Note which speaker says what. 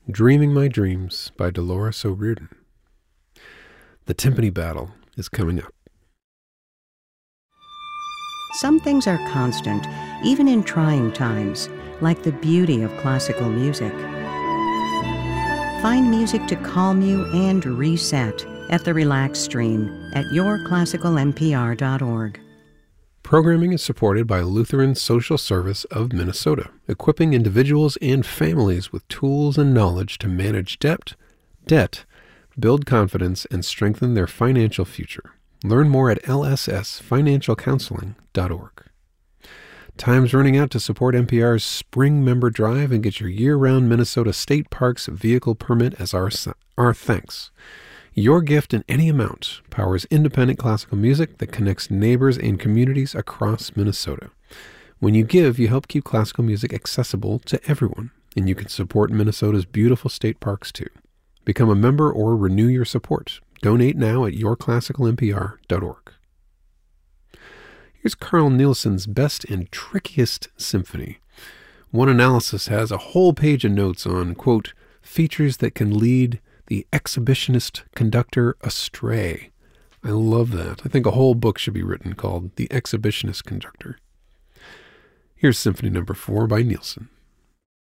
Speaker 1: Dreaming My Dreams by Dolores O'Riordan. The timpani battle is coming up.
Speaker 2: Some things are constant, even in trying times, like the beauty of classical music. Find music to calm you and reset at the Relax Stream at yourclassicalnpr.org.
Speaker 1: Programming is supported by Lutheran Social Service of Minnesota, equipping individuals and families with tools and knowledge to manage debt, build confidence, and strengthen their financial future. Learn more at lssfinancialcounseling.org. Time's running out to support NPR's Spring Member Drive and get your year-round Minnesota State Parks vehicle permit as our thanks. Your gift in any amount powers independent classical music that connects neighbors and communities across Minnesota. When you give, you help keep classical music accessible to everyone, and you can support Minnesota's beautiful state parks too. Become a member or renew your support. Donate now at yourclassicalnpr.org. Here's Carl Nielsen's Best and Trickiest Symphony. One analysis has a whole page of notes on, quote, features that can lead the exhibitionist conductor astray. I love that. I think a whole book should be written called The Exhibitionist Conductor. Here's Symphony Number 4 by Nielsen.